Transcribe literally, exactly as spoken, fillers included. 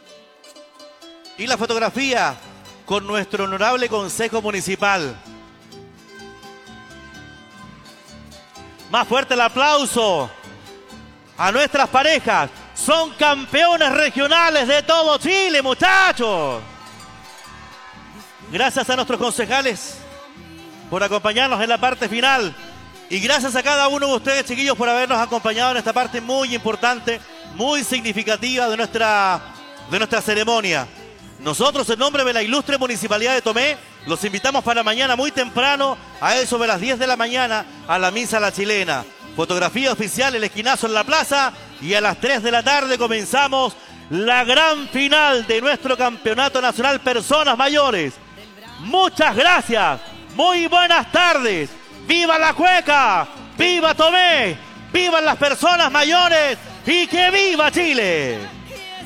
Y la fotografía con nuestro honorable Consejo Municipal. Más fuerte el aplauso a nuestras parejas. Son campeones regionales de todo Chile, muchachos. Gracias a nuestros concejales por acompañarnos en la parte final. Y gracias a cada uno de ustedes, chiquillos, por habernos acompañado en esta parte muy importante, muy significativa de nuestra, de nuestra ceremonia. Nosotros, en nombre de la ilustre Municipalidad de Tomé, los invitamos para mañana muy temprano, a eso de las diez de la mañana, a la Misa a la Chilena. Fotografía oficial, el esquinazo en la plaza, y a las tres de la tarde comenzamos la gran final de nuestro Campeonato Nacional Personas Mayores. Muchas gracias, muy buenas tardes. ¡Viva la Cueca! ¡Viva Tomé! ¡Vivan las personas mayores! ¡Y que viva Chile!